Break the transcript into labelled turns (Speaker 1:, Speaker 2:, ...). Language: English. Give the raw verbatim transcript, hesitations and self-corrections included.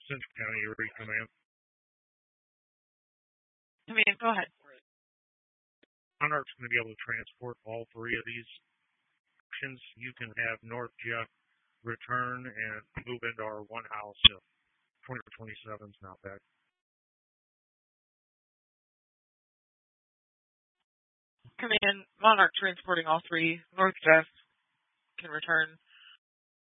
Speaker 1: Central County Erie Command.
Speaker 2: Command, go ahead.
Speaker 1: Monarch's going to be able to transport all three of these options. You can have Northjet return and move into our one house if twenty twenty-seven is not back.
Speaker 2: Command, Monarch transporting all three. Northjet can return.